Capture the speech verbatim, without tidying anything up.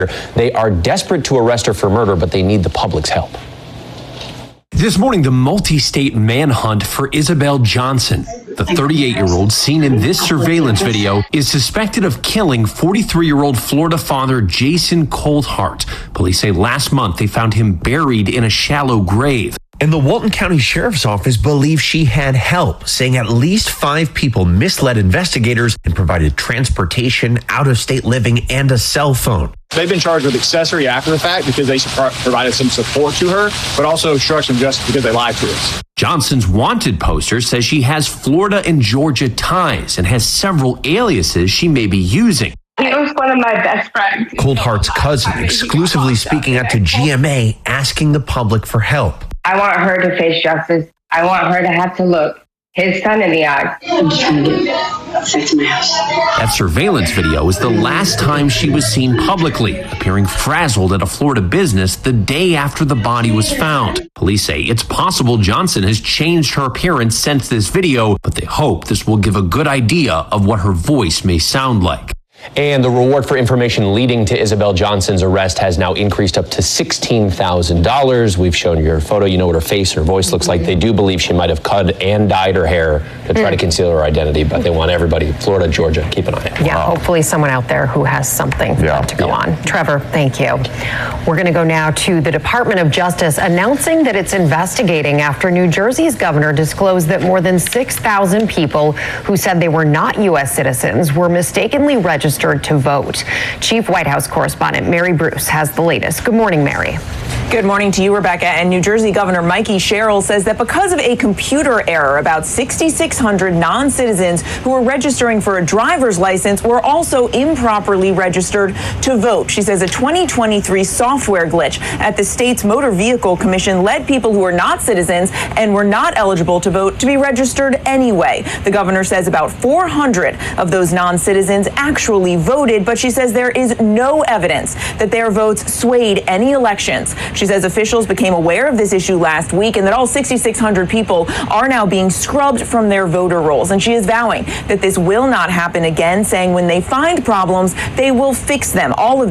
They are desperate to arrest her for murder, but they need the public's help. This morning, the multi-state manhunt for Isabel Johnson. The thirty-eight-year-old seen in this surveillance video is suspected of killing forty-three-year-old Florida father Jason Coldhart. Police say last month they found him buried in a shallow grave. And the Walton County Sheriff's Office believes she had help, saying at least five people misled investigators and provided transportation, out-of-state living, and a cell phone. They've been charged with accessory after the fact because they provided some support to her, but also obstruction of justice because they lied to us. Johnson's wanted poster says she has Florida and Georgia ties and has several aliases she may be using. He was one of my best friends. Coldhart's cousin exclusively speaking out to G M A, asking the public for help. I want her to face justice. I want her to have to look his son in the eyes. I'm just trying to get safe to my house. That surveillance video is the last time she was seen publicly, appearing frazzled at a Florida business the day after the body was found. Police say it's possible Johnson has changed her appearance since this video, but they hope this will give a good idea of what her voice may sound like. And the reward for information leading to Isabel Johnson's arrest has now increased up to sixteen thousand dollars. We've shown your photo. You know what her face, her voice looks like. They do believe she might have cut and dyed her hair to try mm. to conceal her identity, but they want everybody, Florida, Georgia, keep an eye on it. Yeah, wow. Hopefully someone out there who has something yeah. to go yeah. on. Trevor, thank you. We're going to go now to the Department of Justice announcing that it's investigating after New Jersey's governor disclosed that more than six thousand people who said they were not U S citizens were mistakenly registered to vote. Chief White House correspondent Mary Bruce has the latest. Good morning, Mary. Good morning to you, Rebecca. And New Jersey Governor Mikey Sherrill says that because of a computer error, about six thousand six hundred non-citizens who were registering for a driver's license were also improperly registered to vote. She says a twenty twenty-three software glitch at the state's Motor Vehicle Commission led people who were not citizens and were not eligible to vote to be registered anyway. The governor says about four hundred of those non-citizens actually voted, but she says there is no evidence that their votes swayed any elections. She says officials became aware of this issue last week and that all six thousand six hundred people are now being scrubbed from their voter rolls. And she is vowing that this will not happen again, saying when they find problems, they will fix them. All of